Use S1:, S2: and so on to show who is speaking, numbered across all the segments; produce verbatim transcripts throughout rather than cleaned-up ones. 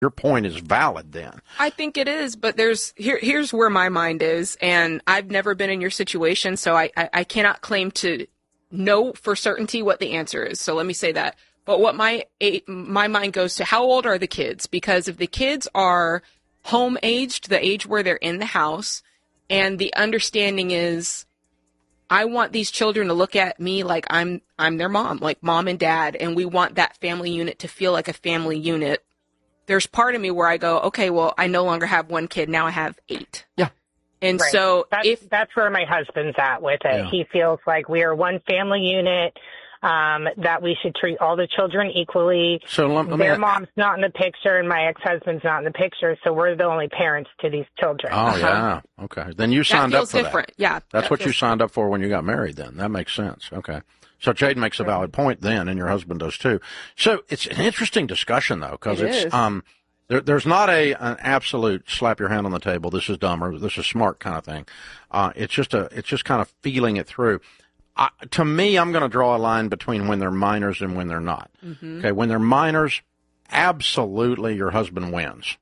S1: your point is valid then.
S2: I think it is, but there's here. Here's where my mind is, and I've never been in your situation, so I, I, I cannot claim to know for certainty what the answer is. So let me say that. But what my my mind goes to, how old are the kids? Because if the kids are home aged, the age where they're in the house, and the understanding is, I want these children to look at me like I'm I'm their mom, like mom and dad, and we want that family unit to feel like a family unit. There's part of me where I go, okay, well, I no longer have one kid. Now I have eight.
S1: Yeah.
S2: And
S3: right.
S2: so
S3: that's,
S2: if
S3: that's where my husband's at with it.
S1: Yeah.
S3: He feels like we are one family unit, um, that we should treat all the children equally.
S1: So let, let
S3: Their
S1: me,
S3: mom's not in the picture and my ex-husband's not in the picture, so we're the only parents to these children.
S1: Oh,
S3: uh-huh.
S1: yeah. Okay. Then you
S2: that
S1: signed up
S2: feels
S1: for
S2: different.
S1: that.
S2: Yeah.
S1: That's
S2: that
S1: what you
S2: feels-
S1: signed up for when you got married then. That makes sense. Okay. So Jaden makes a valid point then, and your husband does too. So it's an interesting discussion, though, because
S2: It
S1: it's
S2: is.
S1: um, there, there's not a an absolute slap your hand on the table, this is dumb or this is smart kind of thing. Uh, it's just a it's just kind of feeling it through. I, to me, I'm going to draw a line between when they're minors and when they're not.
S2: Mm-hmm.
S1: Okay, when they're minors, absolutely your husband wins.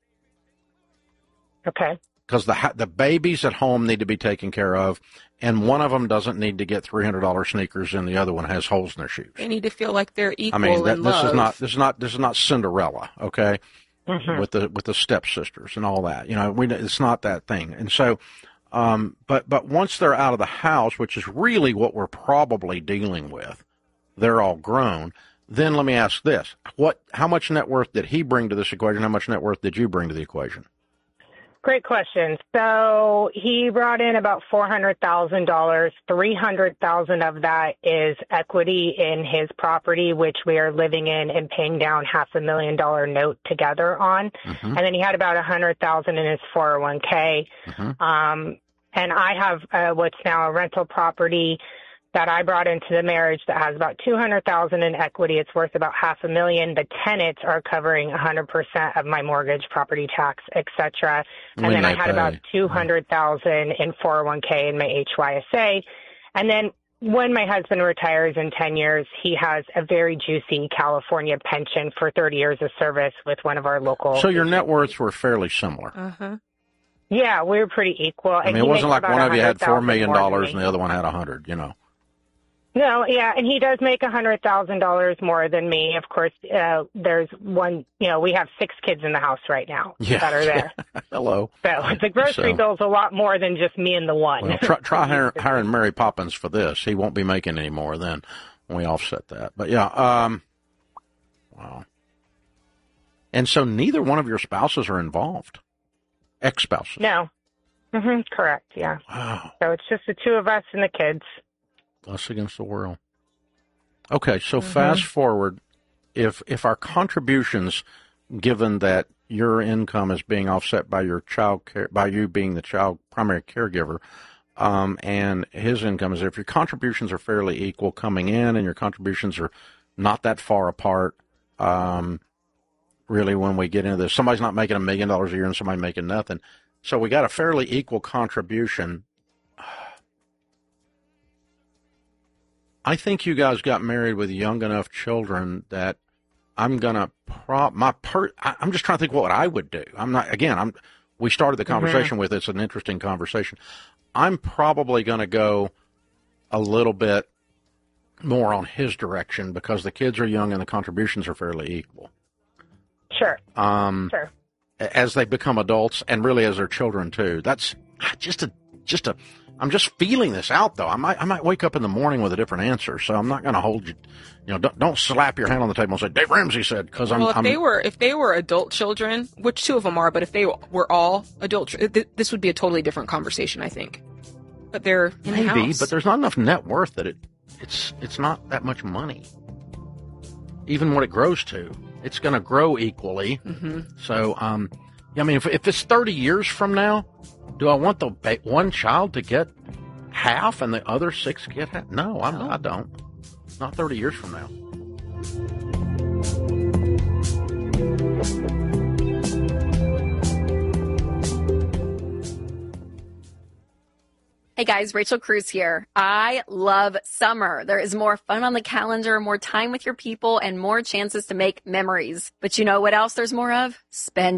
S3: Okay.
S1: Because the the babies at home need to be taken care of, and one of them doesn't need to get three hundred dollars sneakers, and the other one has holes in their shoes.
S2: They need to feel like they're
S1: I
S2: equal
S1: mean, that,
S2: in
S1: this
S2: love.
S1: is not this is not this is not Cinderella, okay?
S3: Mm-hmm.
S1: With the with the stepsisters and all that, you know, we it's not that thing. And so, um, but but once they're out of the house, which is really what we're probably dealing with, they're all grown. Then let me ask this: what? How much net worth did he bring to this equation? How much net worth did you bring to the equation?
S3: Great question. So he brought in about four hundred thousand dollars. three hundred thousand dollars of that is equity in his property, which we are living in and paying down half a million dollar note together on.
S1: Mm-hmm.
S3: And then he had about one hundred thousand dollars in his four oh one k.
S1: Mm-hmm.
S3: Um, and I have uh, what's now a rental property that I brought into the marriage that has about two hundred thousand dollars in equity. It's worth about half a million. The tenants are covering one hundred percent of my mortgage, property tax, et cetera. And
S1: When
S3: then I
S1: they
S3: had
S1: pay.
S3: about two hundred thousand dollars in four oh one k and my H Y S A. And then when my husband retires in ten years, he has a very juicy California pension for thirty years of service with one of our local.
S1: So your net worths were fairly similar.
S2: Uh-huh.
S3: Yeah, we were pretty equal.
S1: I
S3: And
S1: mean, it
S3: he
S1: wasn't
S3: makes
S1: like
S3: about
S1: one of you had four
S3: one hundred thousand dollars
S1: million
S3: more than
S1: dollars
S3: me.
S1: and the other one had a hundred. You know.
S3: No, yeah, and he does make a hundred thousand dollars more than me. Of course, uh, there's one. You know, we have six kids in the house right now
S1: Yeah.
S3: that are there.
S1: Hello.
S3: So the grocery
S1: So-
S3: bill's a lot more than just me and the one.
S1: Well, try, try hire, hiring Mary Poppins for this. He won't be making any more then when we offset that. But yeah, um, wow. And so neither one of your spouses are involved, ex-spouses.
S3: No. Mm-hmm, correct. Yeah.
S1: Wow.
S3: So it's just the two of us and the kids.
S1: Us against the world. Okay, so
S3: Mm-hmm.
S1: fast forward, if if our contributions, given that your income is being offset by your child care, by you being the child primary caregiver, um, and his income is, if your contributions are fairly equal coming in, and your contributions are not that far apart, um, really, when we get into this, somebody's not making a million dollars a year and somebody making nothing, so we got a fairly equal contribution. I think you guys got married with young enough children that I'm gonna prop my per. I, I'm just trying to think what I would do. I'm not again. I'm. We started the conversation
S3: Mm-hmm.
S1: with it's an interesting conversation. I'm probably gonna go a little bit more on his direction because the kids are young and the contributions are fairly equal.
S3: Sure.
S1: Um,
S3: Sure.
S1: as they become adults and really as their children too. That's just a just a. I'm just feeling this out, though. I might I might wake up in the morning with a different answer, so I'm not going to hold you. You know, don't, don't slap your hand on the table and say Dave Ramsey said, because I'm.
S2: Well, if
S1: I'm,
S2: they were if they were adult children, which two of them are, but if they were all adult, th- this would be a totally different conversation, I think. But they're in the
S1: maybe,
S2: house.
S1: but there's not enough net worth that it it's it's not that much money. Even what it grows to, it's going to grow equally.
S2: Mm-hmm.
S1: So, um, I mean, if if it's thirty years from now, do I want the ba- one child to get half and the other six get half? No, I'm,
S2: No.
S1: I don't. Not thirty years from now.
S4: Hey guys, Rachel Cruz here. I love summer. There is more fun on the calendar, more time with your people, and more chances to make memories. But you know what else there's more of? Spend